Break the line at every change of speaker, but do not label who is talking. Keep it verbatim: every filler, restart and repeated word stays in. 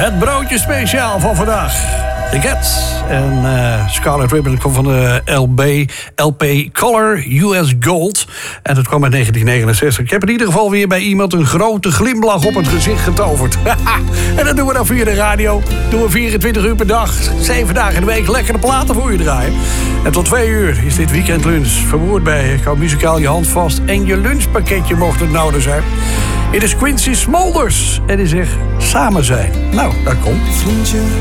Het broodje speciaal van vandaag. The Gets. En uh, Scarlet Ribbon komt van de L B, L P Color U S Gold. En dat kwam uit negentien negenenzestig. Ik heb in ieder geval weer bij iemand een grote glimlach op het gezicht getoverd. En dat doen we dan via de radio. Doen we vierentwintig uur per dag, zeven dagen in de week lekkere platen voor je draaien. En tot twee uur is dit Weekend Lunch. Verwoord bij Hou Muzikaal je hand vast. En je lunchpakketje mocht het nodig zijn. Het is Quincy Smolders. En die zegt samen zijn. Nou, dat komt.
Vriendje,